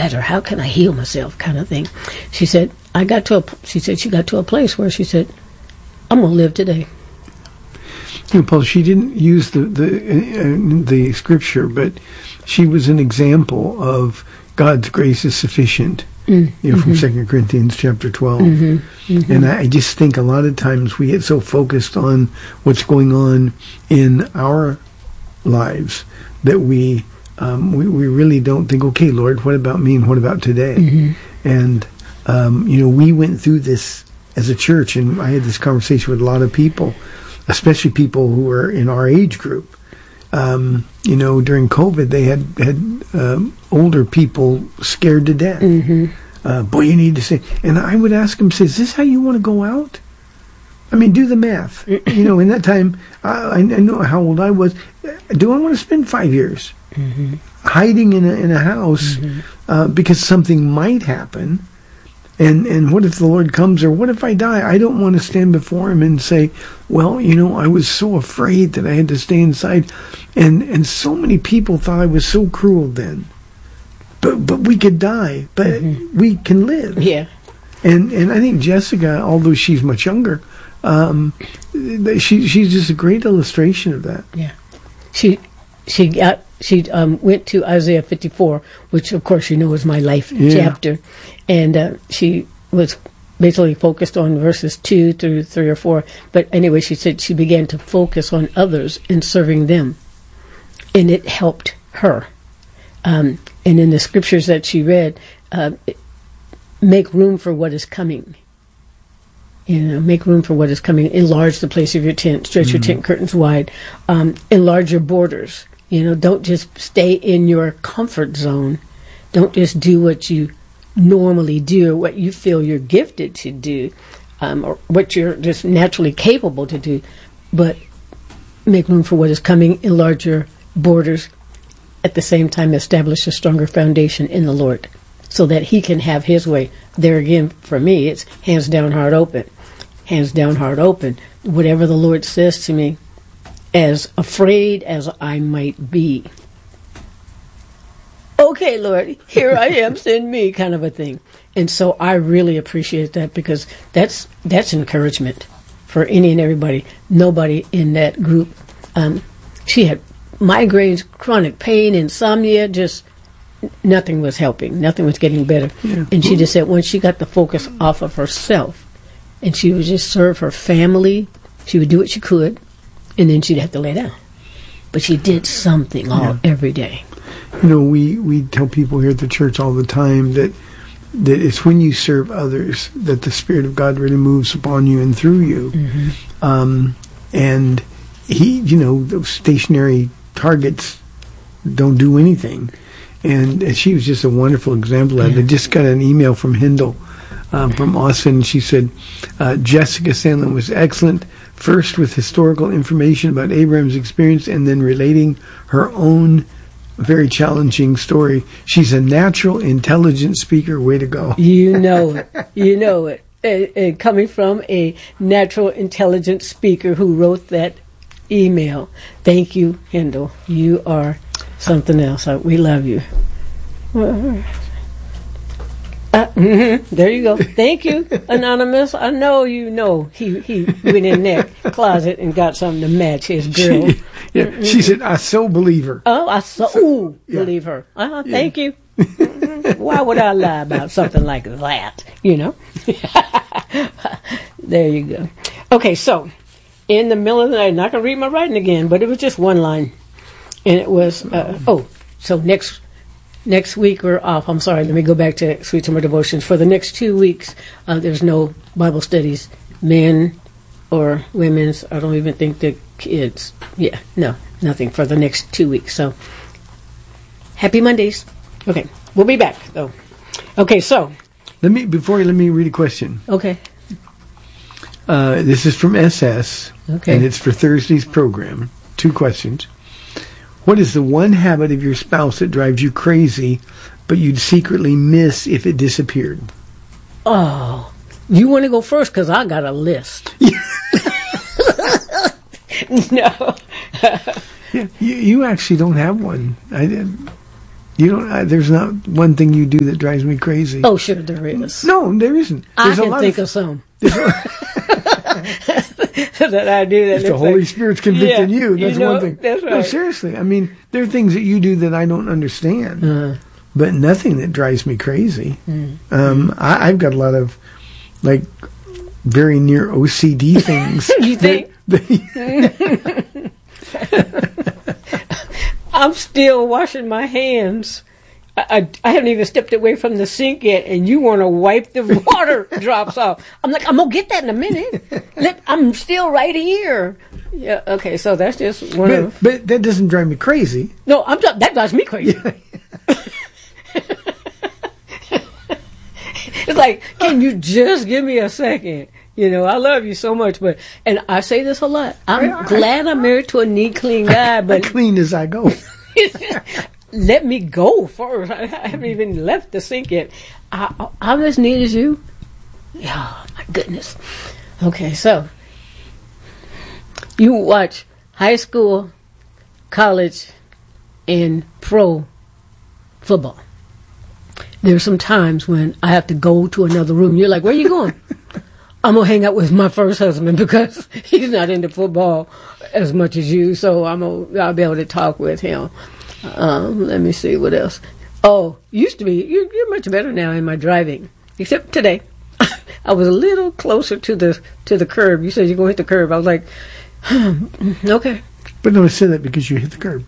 better? How can I heal myself? Kind of thing. She said, she got to a place where she said, I'm going to live today. Paul, she didn't use the scripture, but she was an example of God's grace is sufficient. From 2 Corinthians chapter 12. And I just think a lot of times we get so focused on what's going on in our lives that we really don't think, okay, Lord, what about me and what about today? And, we went through this as a church, and I had this conversation with a lot of people, especially people who were in our age group. During COVID, they had older people scared to death. Boy, you need to say. And I would ask them, is this how you want to go out? I mean, do the math. In that time, I know how old I was. Do I want to spend 5 years hiding in a house because something might happen? And what if the Lord comes, or what if I die? I don't want to stand before him and say, well, I was so afraid that I had to stay inside. And so many people thought I was so cruel then. But we could die, but we can live. Yeah. And I think Jessica, although she's much younger, she's just a great illustration of that. Yeah. She went to Isaiah 54, which of course is my life chapter, and she was basically focused on verses 2 through 3 or 4. But anyway, she said she began to focus on others and serving them, and it helped her. And in the scriptures that she read, make room for what is coming. Make room for what is coming. Enlarge the place of your tent. Stretch your tent curtains wide. Enlarge your borders. Don't just stay in your comfort zone. Don't just do what you normally do, or what you feel you're gifted to do, or what you're just naturally capable to do. But make room for what is coming. Enlarge your borders. At the same time, establish a stronger foundation in the Lord so that he can have his way. There again, for me, it's hands down, heart open. Hands down, heart open. Whatever the Lord says to me, as afraid as I might be. Okay, Lord, here I am, send me, kind of a thing. And so I really appreciate that, because that's encouragement for any and everybody. Nobody in that group. She had migraines, chronic pain, insomnia, just nothing was helping. Nothing was getting better. Yeah. And she just said once she got the focus off of herself, and she would just serve her family, she would do what she could, and then she'd have to lay down. But she did something every day. We tell people here at the church all the time that it's when you serve others that the Spirit of God really moves upon you and through you. And he, those stationary targets don't do anything. And she was just a wonderful example of it. I just got an email from Hindle from Austin. She said, Jessica Sandlin was excellent, first with historical information about Abraham's experience and then relating her own very challenging story. She's a natural, intelligent speaker. Way to go. You know it. Coming from a natural, intelligent speaker who wrote that email. Thank you, Hindle. You are something else. We love you. There you go. Thank you, Anonymous. I know he went in that closet and got something to match his girl. She said, I so believe her. Oh, I so believe her. Thank you. Why would I lie about something like that? There you go. Okay, so in the middle of the night, I'm not going to read my writing again, but it was just one line. And it was, so next week we're off. I'm sorry, let me go back to Sweet Summer Devotions. For the next 2 weeks, there's no Bible studies, men or women's. I don't even think the kids. Yeah, no, nothing for the next 2 weeks. So, happy Mondays. Okay, we'll be back, though. Okay, so. Let me read a question. Okay. This is from SS, and it's for Thursday's program. 2 questions. What is the one habit of your spouse that drives you crazy, but you'd secretly miss if it disappeared? Oh, you want to go first? Because I got a list. No. Yeah, you actually don't have one. You don't. There's not one thing you do that drives me crazy. Oh, sure there is. No, there isn't. I can think of some. That I do that. If the Holy Spirit's convicting you, that's one thing. That's right. No, seriously. I mean, there are things that you do that I don't understand, but nothing that drives me crazy. I've got a lot of, like, very near OCD things. You think? I'm still washing my hands. I haven't even stepped away from the sink yet, and you want to wipe the water drops off. I'm like, I'm going to get that in a minute. I'm still right here. Yeah, okay, so that's just one of... But that doesn't drive me crazy. No, that drives me crazy. It's like, can you just give me a second? You know, I love you so much, and I say this a lot. I'm glad I'm married to a neat, clean guy, but... Clean as I go. Let me go first. I haven't even left the sink yet. I'm as neat as you. Oh, my goodness. Okay, so you watch high school, college, and pro football. There's some times when I have to go to another room. You're like, where are you going? I'm going to hang out with my first husband because he's not into football as much as you, so I'll be able to talk with him. Let me see what else. Oh, used to be. You're much better now in my driving, except today. I was a little closer to the curb. You said you're going to hit the curb. I was like, okay. But no, I said that because you hit the curb.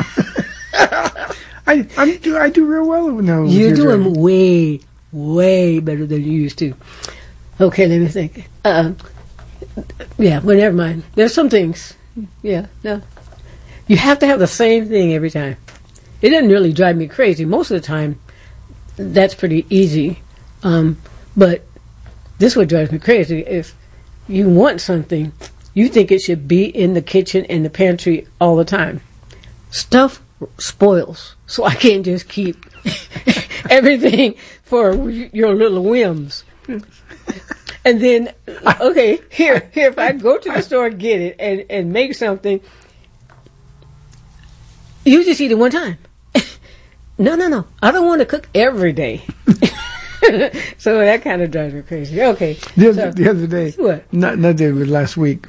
I do real well now. You're doing way, way better than you used to. Okay, let me think. Yeah, well, never mind. There's some things. Yeah, no. You have to have the same thing every time. It doesn't really drive me crazy. Most of the time, that's pretty easy. But this would drive me crazy. If you want something, you think it should be in the kitchen and the pantry all the time. Stuff spoils, so I can't just keep everything for your little whims. And then, okay, here, if I go to the store and get it and make something, you just eat it one time. No. I don't want to cook every day. So that kind of drives me crazy. Okay. The other day, what? Not the other, but last week,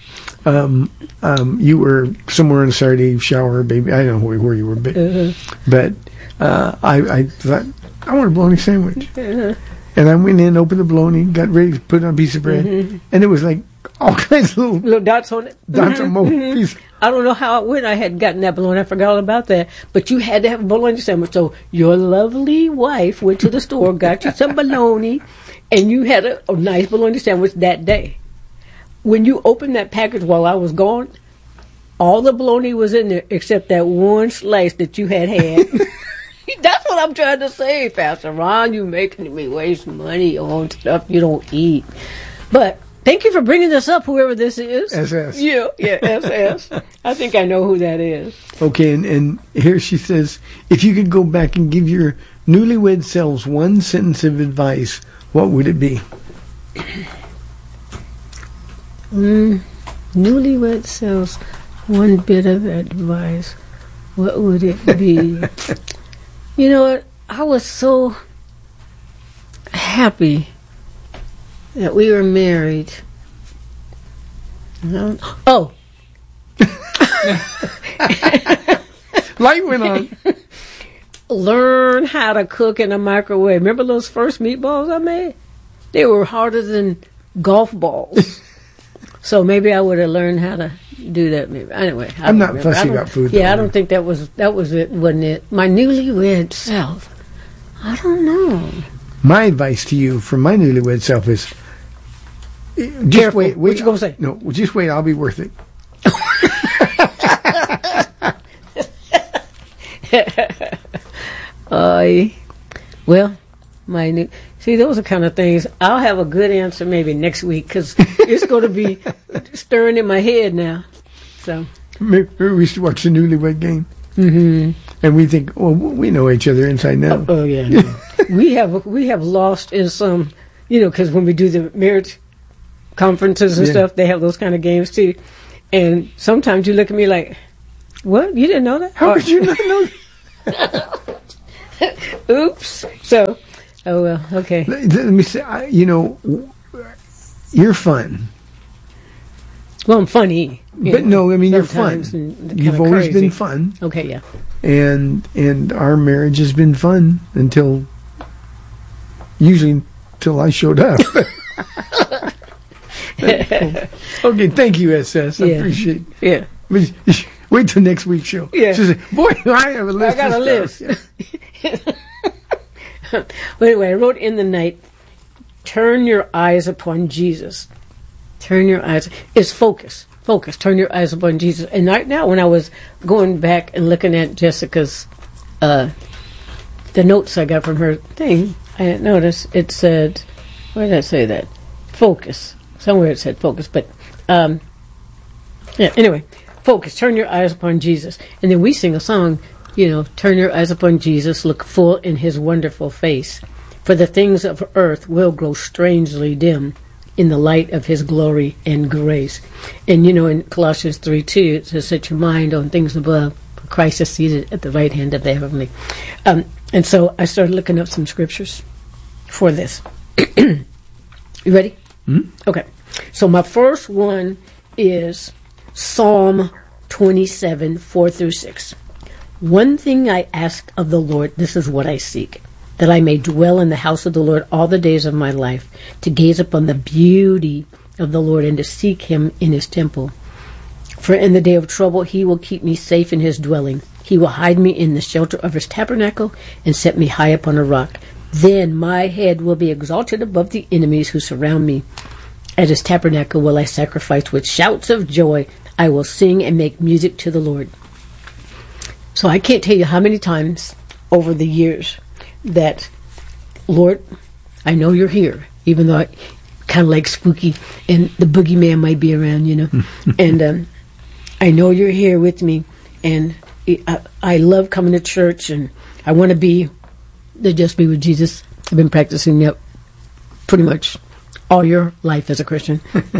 you were somewhere in a Saturday shower, baby. I don't know where you were, but I thought, I want a bologna sandwich. And I went in, opened the bologna, got ready to put it on a piece of bread, and it was like all kinds of little dots on it. Dots on both pieces. I don't know how it went. I had gotten that bologna. I forgot all about that. But you had to have a bologna sandwich. So your lovely wife went to the store, got you some bologna, and you had a nice bologna sandwich that day. When you opened that package while I was gone, all the bologna was in there except that one slice that you had. That's what I'm trying to say, Pastor Ron. You making me waste money on stuff you don't eat. But thank you for bringing this up, whoever this is. SS. Yeah, SS. I think I know who that is. Okay, and here she says, if you could go back and give your newlywed selves one sentence of advice, what would it be? Newlywed selves, one bit of advice. What would it be? You know what? I was so happy that we were married. Oh. Light went on. Learn how to cook in a microwave. Remember those first meatballs I made? They were harder than golf balls. So maybe I would have learned how to do that. Maybe. Anyway, I'm not fussy about food. Yeah, I don't think that was it, wasn't it? My newlywed self. I don't know. My advice to you from my newlywed self is, just careful. wait. What you gonna say? No, just wait. I'll be worth it. Well, see, those are kind of things. I'll have a good answer maybe next week because it's going to be stirring in my head now. So maybe we should watch the Newlywed Game. And we think, well, we know each other inside now. Oh yeah, no. we have lost in some, because when we do the marriage conferences and stuff, they have those kind of games too. And sometimes you look at me like, what? You didn't know that? How could you not know that? Oops. So, oh well, okay. Let me say, you're fun. Well, I'm funny. But no, I mean, you're fun. You've always been fun. Okay, yeah. And our marriage has been fun usually until I showed up. Okay, thank you, SS. I appreciate it. Yeah. Wait till next week's show. Yeah. She'll say, boy, I have a list. I got a list. But anyway, I wrote in the night, turn your eyes upon Jesus. Turn your eyes. It's focus. Focus. Turn your eyes upon Jesus. And right now, when I was going back and looking at Jessica's, the notes I got from her thing, I didn't notice. It said, where did I say that? Focus. Somewhere it said focus. But, anyway, focus. Turn your eyes upon Jesus. And then we sing a song, turn your eyes upon Jesus, look full in his wonderful face. For the things of earth will grow strangely dim in the light of his glory and grace. And, in Colossians 3:2, it says, set your mind on things above, for Christ is seated at the right hand of the heavenly. And so I started looking up some scriptures for this. You ready? Mm-hmm. Okay. So my first one is Psalm 27, 4-6. One thing I ask of the Lord, this is what I seek, that I may dwell in the house of the Lord all the days of my life, to gaze upon the beauty of the Lord and to seek him in his temple. For in the day of trouble he will keep me safe in his dwelling. He will hide me in the shelter of his tabernacle and set me high upon a rock. Then my head will be exalted above the enemies who surround me. At his tabernacle will I sacrifice with shouts of joy. I will sing and make music to the Lord. So I can't tell you how many times over the years that, Lord, I know you're here, even though I kind of like spooky and the boogeyman might be around, and I know you're here with me, and I love coming to church, and I want to just be with Jesus. I've been practicing that pretty much all your life as a Christian.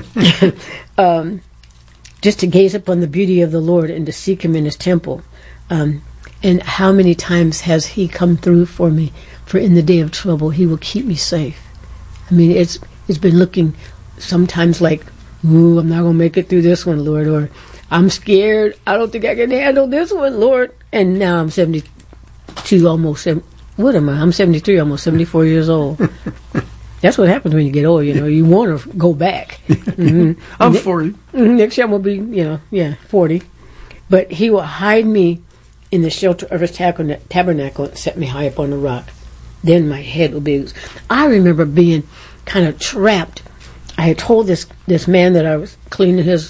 Just to gaze upon the beauty of the Lord and to seek him in his temple. And how many times has he come through for me? For in the day of trouble, he will keep me safe. I mean, it's been looking sometimes like, ooh, I'm not going to make it through this one, Lord, or I'm scared. I don't think I can handle this one, Lord. And now I'm 72, almost. What am I? I'm 73, almost 74 years old. That's what happens when you get old, You want to go back. Mm-hmm. I'm 40. Next year I'm going to be, 40. But he will hide me in the shelter of his tabernacle and set me high upon a rock. Then my head will be... I remember being kind of trapped. I had told this man that I was cleaning his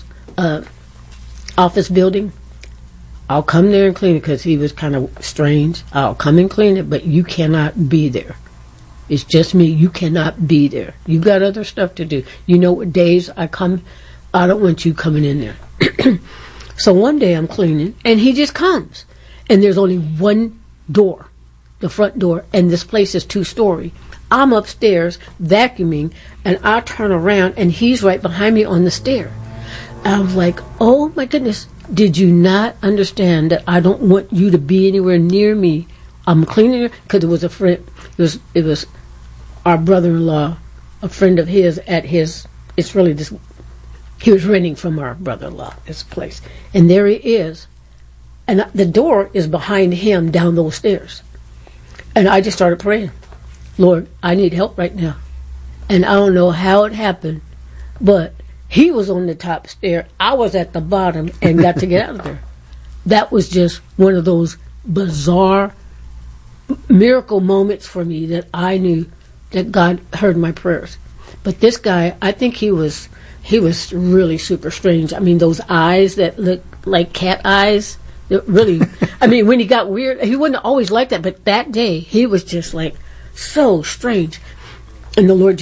office building, I'll come there and clean it, because he was kind of strange. I'll come and clean it, but you cannot be there. It's just me. You cannot be there. You got other stuff to do. You know what days I come, I don't want you coming in there. So one day I'm cleaning, and he just comes. And there's only one door, the front door, and this place is 2-story. I'm upstairs vacuuming, and I turn around, and he's right behind me on the stair. I was like, oh my goodness, did you not understand that I don't want you to be anywhere near me? I'm cleaning it, because it was a friend. It was our brother-in-law, a friend of his at his, it's really this, he was renting from our brother-in-law, this place. And there he is. And the door is behind him down those stairs. And I just started praying, Lord, I need help right now. And I don't know how it happened, but he was on the top stair. I was at the bottom and got to get out of there. That was just one of those bizarre miracle moments for me that I knew that God heard my prayers. But this guy, I think he was really super strange. I mean, those eyes that look like cat eyes, really, I mean, when he got weird, he wasn't always like that, but that day, he was just like so strange. And the Lord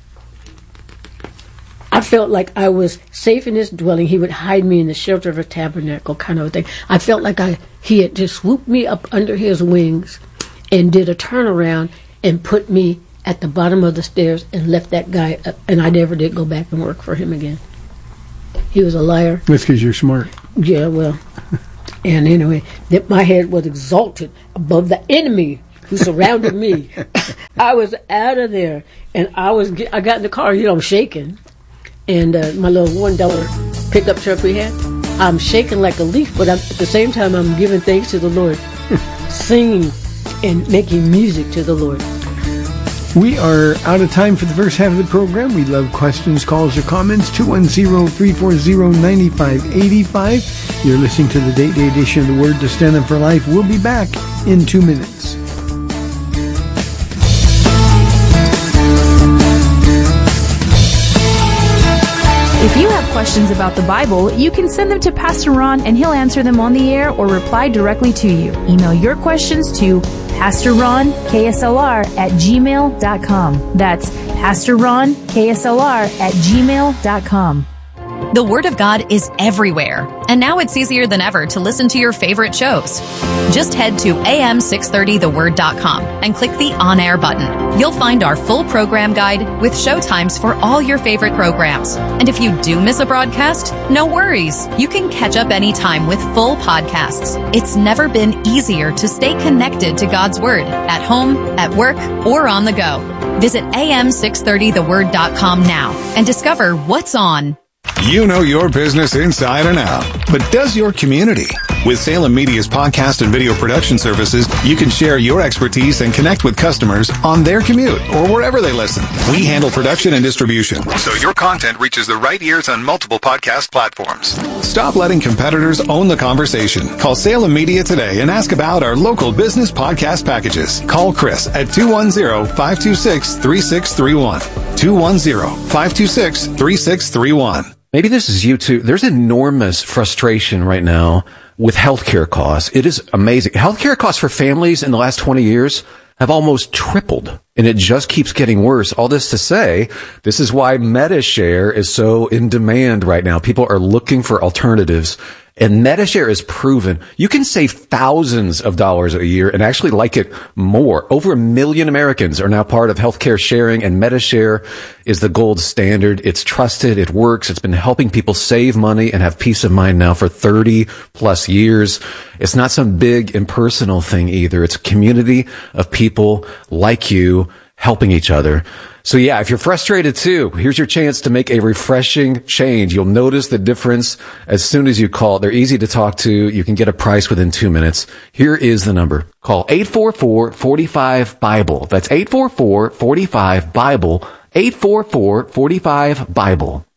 I felt like I was safe in his dwelling. He would hide me in the shelter of a tabernacle, kind of a thing. I felt like he had just swooped me up under his wings and did a turnaround and put me at the bottom of the stairs and left that guy up, and I never did go back and work for him again. He was a liar. That's because you're smart. Yeah, well, and anyway, that my head was exalted above the enemy who surrounded me. I was out of there, and I got in the car. I'm shaking, and my little $1 pickup truck we had. I'm shaking like a leaf, but at the same time, I'm giving thanks to the Lord, singing and making music to the Lord. We are out of time for the first half of the program. We love questions, calls, or comments. 210-340-9585. You're listening to the Date Day edition of The Word to Stand Up for Life. We'll be back in 2 minutes. If you have questions about the Bible, you can send them to Pastor Ron and he'll answer them on the air or reply directly to you. Email your questions to PastorRonKSLR@gmail.com. That's PastorRonKSLR@gmail.com. The Word of God is everywhere, and now it's easier than ever to listen to your favorite shows. Just head to am630theword.com and click the On-Air button. You'll find our full program guide with show times for all your favorite programs. And if you do miss a broadcast, no worries. You can catch up anytime with full podcasts. It's never been easier to stay connected to God's Word at home, at work, or on the go. Visit am630theword.com now and discover what's on. You know your business inside and out, but does your community? With Salem Media's podcast and video production services, you can share your expertise and connect with customers on their commute or wherever they listen. We handle production and distribution, so your content reaches the right ears on multiple podcast platforms. Stop letting competitors own the conversation. Call Salem Media today and ask about our local business podcast packages. Call Chris at 210-526-3631. 210-526-3631. Maybe this is you too. There's enormous frustration right now with healthcare costs. It is amazing. Healthcare costs for families in the last 20 years have almost tripled, and it just keeps getting worse. All this to say, this is why MediShare is so in demand right now. People are looking for alternatives, and MediShare is proven you can save thousands of dollars a year and actually like it more. Over 1 million Americans are now part of healthcare sharing, and MediShare is the gold standard. It's trusted. It works. It's been helping people save money and have peace of mind now for 30 plus years. It's not some big impersonal thing either. It's a community of people like you helping each other. So yeah, if you're frustrated too, here's your chance to make a refreshing change. You'll notice the difference as soon as you call. They're easy to talk to. You can get a price within 2 minutes. Here is the number. Call 844-45-BIBLE. That's 844-45-BIBLE. 844-45-BIBLE.